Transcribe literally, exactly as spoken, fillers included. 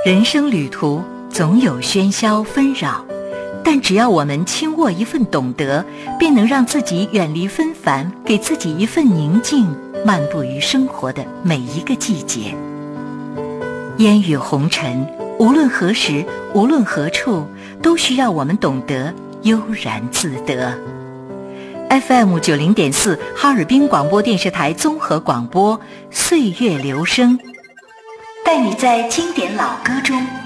人生旅途总有喧嚣纷扰，但只要我们轻握一份懂得，便能让自己远离纷繁，给自己一份宁静，漫步于生活的每一个季节。烟雨红尘，无论何时，无论何处，都需要我们懂得悠然自得。F M 九零点四，哈尔滨广播电视台综合广播，岁月留声，带你在经典老歌中